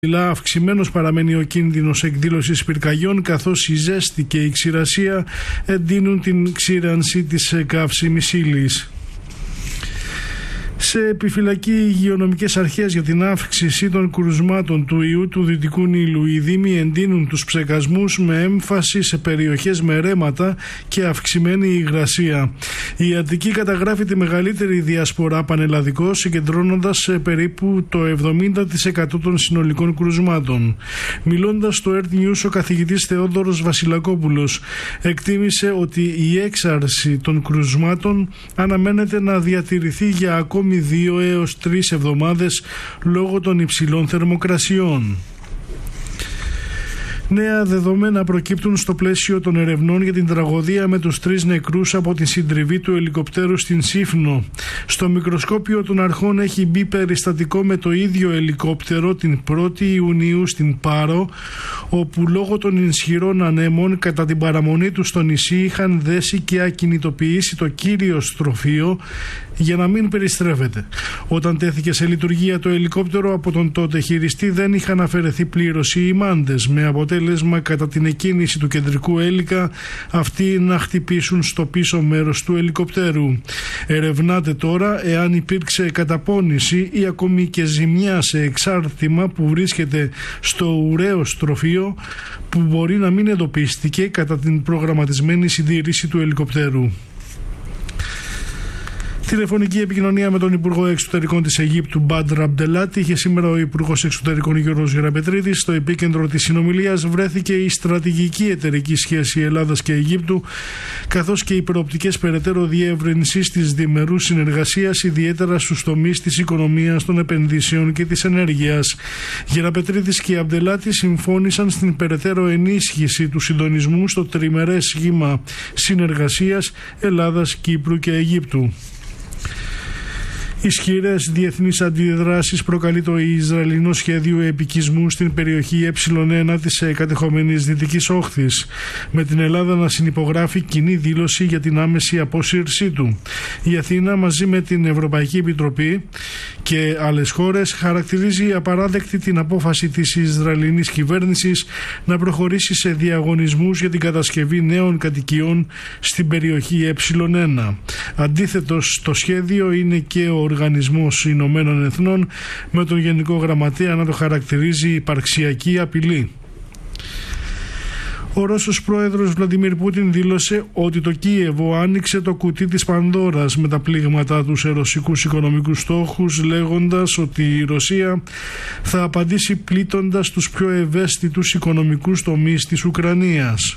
Αυξημένος παραμένει ο κίνδυνος εκδήλωσης πυρκαγιών, καθώς η ζέστη και η ξηρασία εντείνουν την ξύρανση της καύσιμης ύλης. Σε επιφυλακή οι υγειονομικές αρχές για την αύξηση των κρουσμάτων του ιού του Δυτικού Νείλου. Οι δήμοι εντείνουν τους ψεκασμούς με έμφαση σε περιοχές με ρέματα και αυξημένη υγρασία. Η Αττική καταγράφει τη μεγαλύτερη διασπορά πανελλαδικώς, συγκεντρώνοντας περίπου το 70% των συνολικών κρουσμάτων. Μιλώντας στο Earth News, ο καθηγητής Θεόδωρος Βασιλακόπουλος εκτίμησε ότι η έξαρση των κρουσμάτων αναμένεται να διατηρηθεί για ακόμη 2 έως 3 εβδομάδες λόγω των υψηλών θερμοκρασιών. Νέα δεδομένα προκύπτουν στο πλαίσιο των ερευνών για την τραγωδία με τους 3 νεκρούς από την συντριβή του ελικοπτέρου στην Σύφνο. Στο μικροσκόπιο των αρχών έχει μπει περιστατικό με το ίδιο ελικόπτερο την 1η Ιουνίου στην Πάρο, όπου λόγω των ισχυρών ανέμων κατά την παραμονή του στο νησί είχαν δέσει και ακινητοποιήσει το κύριο στροφείο για να μην περιστρέφεται. Όταν τέθηκε σε λειτουργία το ελικόπτερο από τον τότε χειριστή, δεν είχαν αφαιρεθεί πλήρως οι ημάντες, με αποτέλεσμα κατά την εκκίνηση του κεντρικού έλικα αυτοί να χτυπήσουν στο πίσω μέρος του ελικοπτέρου. Ερευνάται τώρα εάν υπήρξε καταπώνηση ή ακόμη και ζημιά σε εξάρτημα που βρίσκεται στο ουραίο στροφείο, που μπορεί να μην εντοπίστηκε κατά την προγραμματισμένη συντήρηση του ελικοπτέρου. Τηλεφωνική επικοινωνία με τον Υπουργό Εξωτερικών της Αιγύπτου Μπάντρ Αμπντελάτη είχε σήμερα ο Υπουργός Εξωτερικών Γιώργος Γεραπετρίδης. Στο επίκεντρο της συνομιλίας βρέθηκε η στρατηγική εταιρική σχέση Ελλάδας και Αιγύπτου, καθώς και οι προοπτικές περαιτέρω διεύρυνσης της διμερούς συνεργασίας, ιδιαίτερα στους τομείς της οικονομίας, των επενδύσεων και της ενέργειας. Γεραπετρίδης και Αμπντελάτη συμφώνησαν στην περαιτέρω ενίσχυση του συντονισμού στο τριμερές σχήμα συνεργασίας Ελλάδας, Κύπρου και Αιγύπτου. Ισχυρές διεθνείς αντιδράσεις προκαλεί το Ισραηλινό σχέδιο επικισμού στην περιοχή Ε1 της κατεχόμενης Δυτικής Όχθης, με την Ελλάδα να συνυπογράφει κοινή δήλωση για την άμεση απόσυρσή του. Η Αθήνα, μαζί με την Ευρωπαϊκή Επιτροπή και άλλες χώρες, χαρακτηρίζει απαράδεκτη την απόφαση της Ισραηλινής κυβέρνησης να προχωρήσει σε διαγωνισμούς για την κατασκευή νέων κατοικιών στην περιοχή Ε1. Αντίθετος στο σχέδιο είναι και ο Οργανισμός Ηνωμένων Εθνών, με τον Γενικό Γραμματέα να το χαρακτηρίζει υπαρξιακή απειλή. Ο Ρώσος πρόεδρος Βλαντιμίρ Πούτιν δήλωσε ότι το Κίεβο άνοιξε το κουτί της Πανδώρας με τα πλήγματά του σε ρωσικούς οικονομικούς στόχους, λέγοντας ότι η Ρωσία θα απαντήσει πλήττοντας τους πιο ευαίσθητους οικονομικούς τομείς της Ουκρανίας.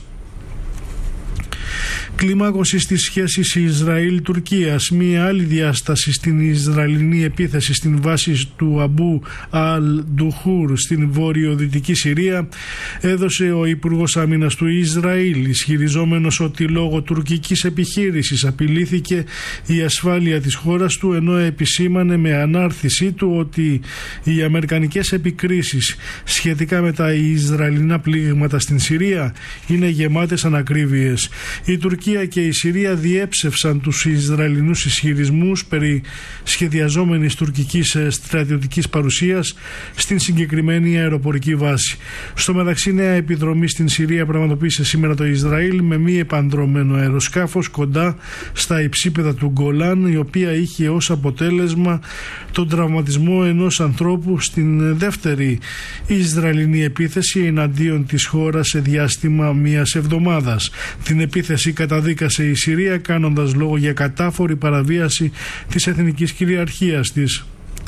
Κλιμάκωση στις σχέσεις Ισραήλ-Τουρκίας. Μία άλλη διάσταση στην Ισραηλινή επίθεση στην βάση του Αμπού Αλ-Ντουχούρ στην βόρειο-δυτική Συρία έδωσε ο Υπουργός Άμυνας του Ισραήλ, ισχυριζόμενος ότι λόγω τουρκικής επιχείρησης απειλήθηκε η ασφάλεια της χώρας του, ενώ επισήμανε με ανάρτησή του ότι οι αμερικανικές επικρίσεις σχετικά με τα Ισραηλινά πλήγματα στην Συρία είναι γεμάτες ανακρίβειες. Η Τουρκία και η Συρία διέψευσαν τους Ισραηλινούς ισχυρισμούς περί σχεδιαζόμενης τουρκικής στρατιωτικής παρουσίας στην συγκεκριμένη αεροπορική βάση. Στο μεταξύ, νέα επιδρομή στην Συρία πραγματοποίησε σήμερα το Ισραήλ με μη επανδρωμένο αεροσκάφος κοντά στα υψίπεδα του Γκολάν, η οποία είχε ως αποτέλεσμα τον τραυματισμό ενός ανθρώπου στην δεύτερη Ισραηλινή επίθεση εναντίον της χώρας σε διάστημα μιας εβδομάδας. Την επίθεση καταδίκασε η Συρία, κάνοντας λόγο για κατάφορη παραβίαση της εθνικής κυριαρχίας της.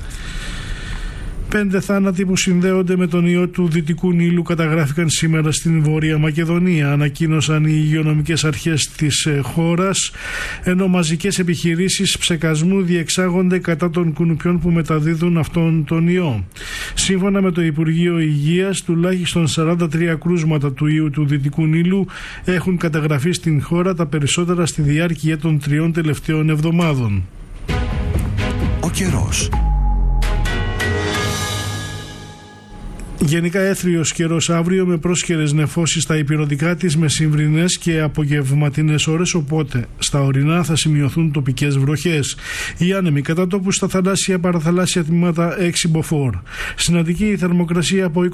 5 θάνατοι που συνδέονται με τον ιό του Δυτικού Νείλου καταγράφηκαν σήμερα στην Βόρεια Μακεδονία, ανακοίνωσαν οι υγειονομικές αρχές της χώρας, ενώ μαζικές επιχειρήσεις ψεκασμού διεξάγονται κατά των κουνουπιών που μεταδίδουν αυτόν τον ιό. Σύμφωνα με το Υπουργείο Υγείας, τουλάχιστον 43 κρούσματα του ιού του Δυτικού Νείλου έχουν καταγραφεί στην χώρα, τα περισσότερα στη διάρκεια των 3 τελευταίων εβδομάδων. Ο καιρός. Γενικά έθριος καιρός αύριο με πρόσχερες νεφώσεις στα ηπειρωτικά της με συμβρινές και απογευματινές ώρες, οπότε στα ορεινά θα σημειωθούν τοπικές βροχές. Οι άνεμοι κατά τόπου στα θαλάσσια παραθαλάσσια τμήματα 6 μποφόρ. Στην Αττική η θερμοκρασία από